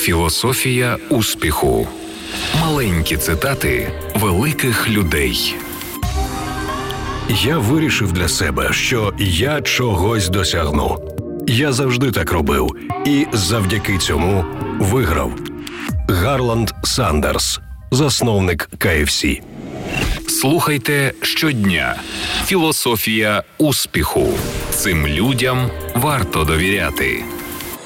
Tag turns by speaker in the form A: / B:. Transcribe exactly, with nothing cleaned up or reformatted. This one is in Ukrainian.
A: Філософія успіху. Маленькі цитати великих людей.
B: Я вирішив для себе, що я чогось досягну. Я завжди так робив. І завдяки цьому виграв. Гарланд Сандерс, засновник ка еф сі.
A: Слухайте щодня. Філософія успіху. Цим людям варто довіряти.